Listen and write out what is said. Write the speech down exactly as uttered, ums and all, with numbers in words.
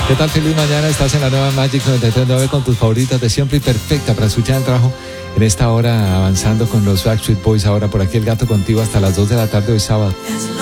¿Qué tal? Feliz mañana. Estás en la nueva Magic noventa y tres punto nueve con tus favoritas de siempre y perfecta para escuchar el trabajo en esta hora, avanzando con los Backstreet Boys. Ahora por aquí el gato contigo hasta las dos de la tarde hoy sábado.